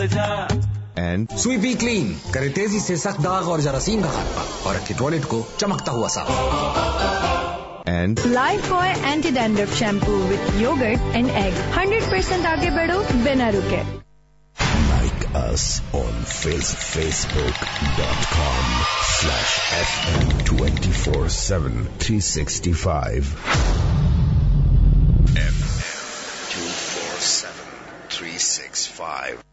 बदल जा। And स्वीपी clean करे तेजी से सख्त दाग और जरासीम का खात्मा और रखे टॉयलेट को चमकता हुआ साफ। and Lifebuoy Anti-Dandruff Shampoo with yogurt and egg. 100% आगे बढ़ो बिना रुके। Like us on facebook.com/FM247 365. FM 247 365.